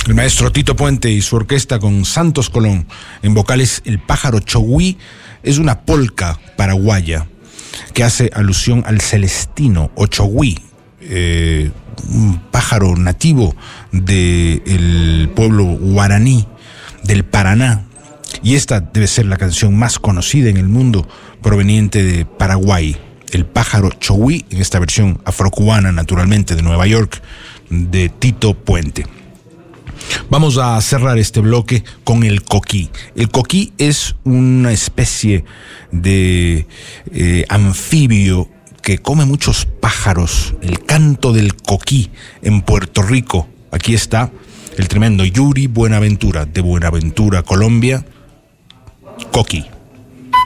El maestro Tito Puente y su orquesta con Santos Colón en vocales. El pájaro Chogüí es una polca paraguaya que hace alusión al celestino o Chogüí, un pájaro nativo del pueblo guaraní del Paraná. Y esta debe ser la canción más conocida en el mundo proveniente de Paraguay. El pájaro Chogüí, en esta versión afrocubana, naturalmente, de Nueva York, de Tito Puente. Vamos a cerrar este bloque con el coquí. El coquí es una especie de anfibio que come muchos pájaros. El canto del coquí en Puerto Rico. Aquí está el tremendo Yuri Buenaventura, de Buenaventura, Colombia. Coquí.